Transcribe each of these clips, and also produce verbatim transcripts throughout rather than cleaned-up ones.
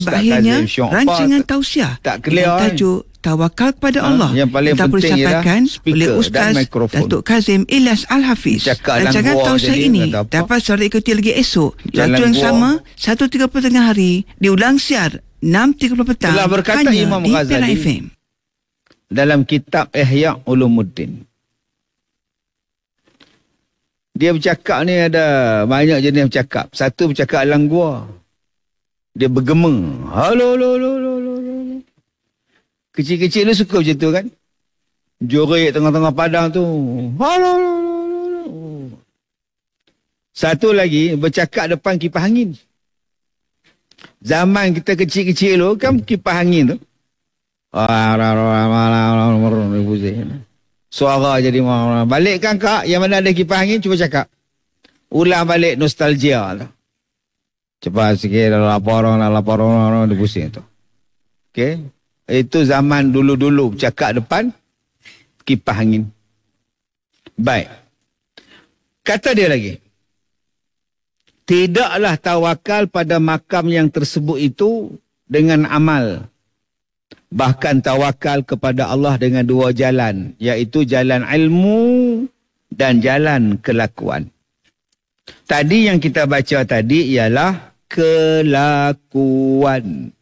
Akhirnya, rancangan tausiah tak clear dengan tajuk Tawakal kepada Allah yang paling telah penting disampaikan oleh Ustaz Datuk Kazim Ilyas Al-Hafiz. Rancangan tausiah ini dapat saudara ikuti lagi esok waktu yang sama satu tiga puluh tengah hari, diulang siar enam tiga puluh petang hanya Imam di Perak F M. Dalam kitab Ihya Ulumuddin, dia bercakap ni ada banyak jenis bercakap. Satu bercakap dalam gua, dia bergema, halo halo halo halo halo. Kecil-kecil tu suka macam tu kan, joret tengah-tengah padang tu, halo halo halo. Satu lagi bercakap depan kipas angin. Zaman kita kecil-kecil tu kan kipas angin tu, suara jadi balikkan kak, yang mana ada kipas angin, cuba cakap ulang balik nostalgia tu. Cepat sikit, lapar orang, lapar orang, dia pusing tu. Okey, itu zaman dulu-dulu bercakap depan kipas angin. Baik, kata dia lagi, tidaklah tawakal pada makam yang tersebut itu dengan amal. Bahkan tawakal kepada Allah dengan dua jalan, iaitu jalan ilmu dan jalan kelakuan. Tadi yang kita baca tadi ialah kelakuan.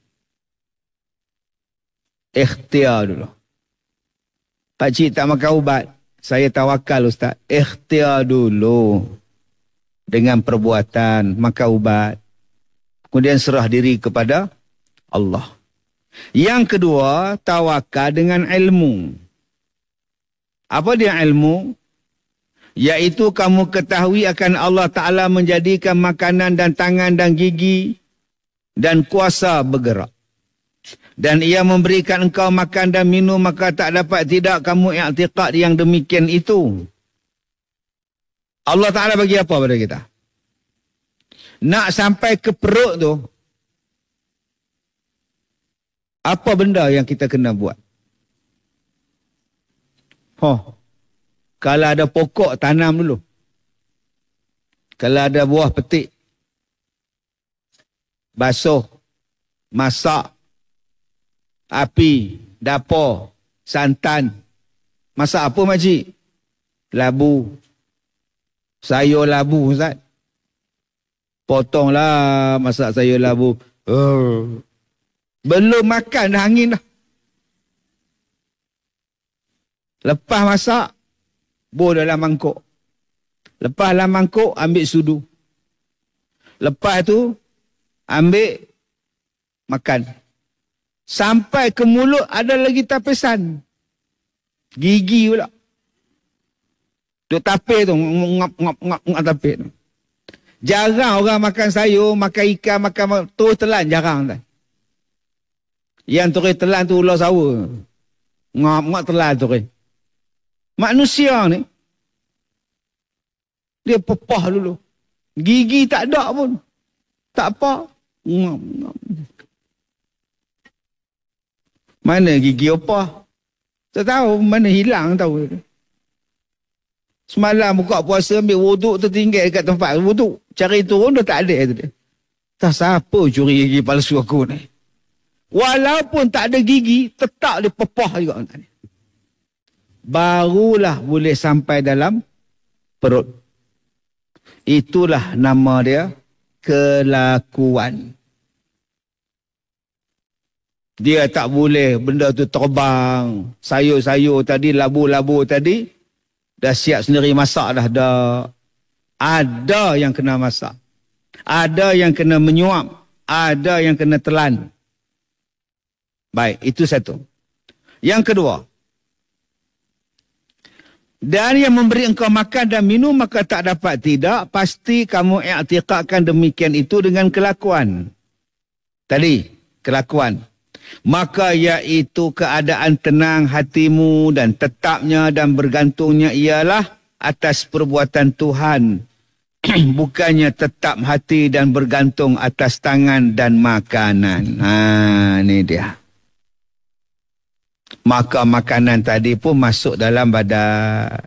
Ikhtiar dulu. Pakcik tak makan ubat, saya tawakal Ustaz. Ikhtiar dulu dengan perbuatan, makan ubat. Kemudian serah diri kepada Allah. Yang kedua, tawakal dengan ilmu. Apa dia ilmu? Iaitu kamu ketahui akan Allah Ta'ala menjadikan makanan dan tangan dan gigi dan kuasa bergerak. Dan ia memberikan engkau makan dan minum, maka tak dapat tidak kamu i'tiqad yang demikian itu. Allah Ta'ala bagi apa pada kita? Nak sampai ke perut tu, apa benda yang kita kena buat? Oh, kalau ada pokok, tanam dulu. Kalau ada buah, petik. Basuh, masak, api, dapur, santan. Masak apa makcik? Labu. Sayur labu, Ustaz. Potonglah masak sayur labu. Oh. Belum makan dah angin dah. Lepas masak, bor dalam mangkuk. Lepas dalam mangkuk, ambil sudu. Lepas tu, ambil makan. Sampai ke mulut ada lagi tapisan. Gigi pula. Duk tapis tu, ngap ngap ngap ngap tapis tu. Jarang orang makan sayur, makan ikan, makan terus telan, jarang tak. Yang terus telan tu ular sawa. Ngap ngap telan terus. Manusia ni, dia pepah dulu. Gigi tak ada pun. Tak apa. Ngap ngap. Mana gigi apa? Tak tahu, mana hilang tahu. Semalam buka puasa, ambil wuduk, tertinggal dekat tempat wuduk. Cari turun, dah tak ada. Tu. Tak siapa curi gigi palsu aku ni. Walaupun tak ada gigi, tetap dia pepah juga. Barulah boleh sampai dalam perut. Itulah nama dia, kelakuan. Dia tak boleh benda tu terbang. Sayur-sayur tadi, labu-labu tadi, dah siap sendiri masak dah. Dah. Ada yang kena masak. Ada yang kena menyuap. Ada yang kena telan. Baik, itu satu. Yang kedua. Dan yang memberi engkau makan dan minum, maka tak dapat tidak. Pasti kamu i'tiqadkan demikian itu dengan kelakuan. Tadi, kelakuan. Maka iaitu keadaan tenang hatimu dan tetapnya dan bergantungnya ialah atas perbuatan Tuhan. Bukannya tetap hati dan bergantung atas tangan dan makanan. Ha, ini dia. Maka makanan tadi pun masuk dalam badan.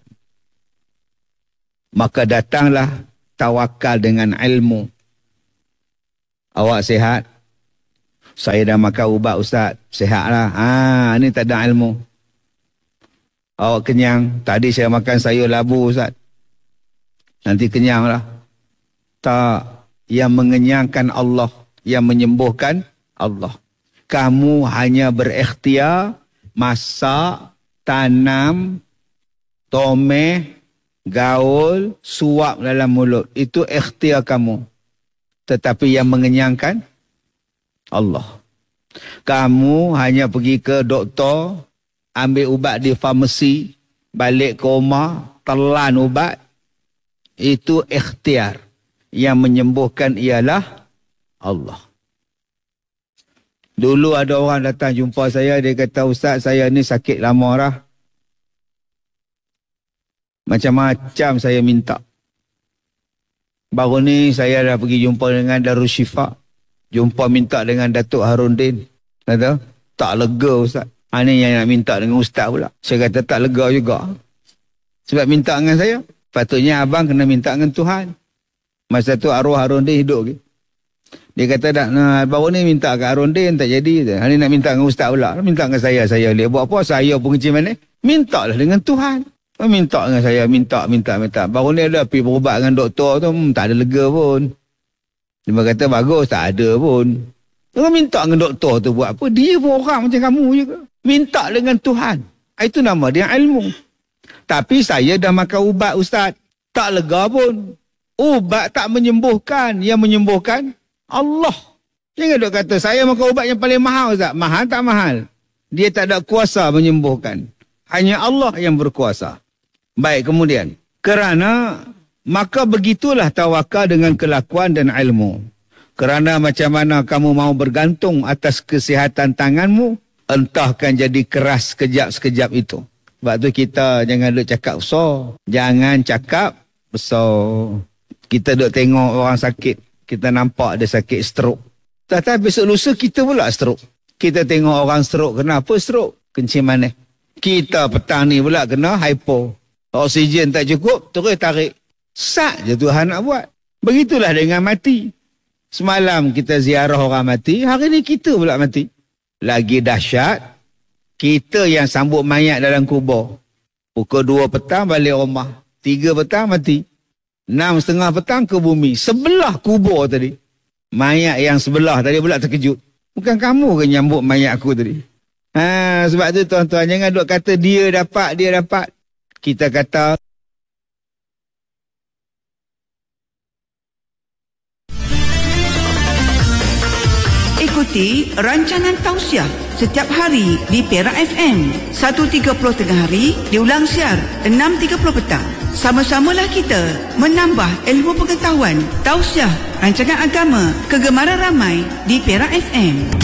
Maka datanglah tawakal dengan ilmu. Awak sihat? Saya dah makan ubat Ustaz, sihatlah. Ah, ni tak ada ilmu. Awak kenyang, tadi saya makan sayur labu Ustaz. Nanti kenyanglah. Tak, yang mengenyangkan Allah, yang menyembuhkan Allah. Kamu hanya berikhtiar masak, tanam, tomeh, gaul, suap dalam mulut. Itu ikhtiar kamu. Tetapi yang mengenyangkan Allah. Kamu hanya pergi ke doktor, ambil ubat di farmasi, balik ke rumah, telan ubat. Itu ikhtiar. Yang menyembuhkan ialah Allah. Dulu ada orang datang jumpa saya, dia kata, Ustaz, saya ni sakit lama dah. Macam-macam saya minta. Baru ni saya dah pergi jumpa dengan Darul Syifa. Jumpa minta dengan Datuk Harundin. Kata, tak lega Ustaz. Ha, ni yang nak minta dengan Ustaz pula. Saya kata tak lega juga. Sebab minta dengan saya. Patutnya abang kena minta dengan Tuhan. Masa tu arwah Harundin hidup ke. Dia kata tak, nah, baru ni minta kat Harundin tak jadi. Ha, ni nak minta dengan Ustaz pula. Minta dengan saya. Saya boleh buat apa? Saya pun kecil mana? Minta lah dengan Tuhan. Minta dengan saya, minta, minta, minta. Baru ni ada pergi berubat dengan doktor tu, hmm, tak ada lega pun. Dia kata, bagus, tak ada pun. Dia minta dengan doktor tu buat apa? Dia pun orang macam kamu juga. Minta dengan Tuhan. Itu nama dia ilmu. Tapi saya dah makan ubat, Ustaz. Tak lega pun. Ubat tak menyembuhkan. Yang menyembuhkan, Allah. Jangan duk kata, saya makan ubat yang paling mahal, Ustaz. Mahal tak mahal. Dia tak ada kuasa menyembuhkan. Hanya Allah yang berkuasa. Baik, kemudian. Kerana, maka begitulah tawakal dengan kelakuan dan ilmu. Kerana macam mana kamu mau bergantung atas kesihatan tanganmu, entahkan jadi keras sekejap-sekejap itu. Sebab tu kita jangan duk cakap besar. Jangan cakap besar. Kita duk tengok orang sakit. Kita nampak dia sakit stroke. Tapi besok lusa kita pula stroke. Kita tengok orang stroke. Kenapa stroke? Kencing manis. Kita petang ni pula kena hypo. Oksigen tak cukup, terus tarik. Sak je Tuhan nak buat. Begitulah dengan mati. Semalam kita ziarah orang mati, hari ni kita pula mati. Lagi dahsyat, kita yang sambut mayat dalam kubur. Pukul dua petang balik rumah. Tiga petang mati. Enam setengah petang ke bumi. Sebelah kubur tadi. Mayat yang sebelah tadi pula terkejut. Bukan kamu ke nyambut mayat aku tadi? Ha, sebab tu tuan-tuan, jangan duk kata dia dapat, dia dapat. Kita kata ikuti rancangan tausiah setiap hari di Perak F M satu tiga puluh tengah hari, diulang siar enam tiga puluh petang. Sama-samalah kita menambah ilmu pengetahuan. Tausiah rancangan agama kegemaran ramai di Perak F M.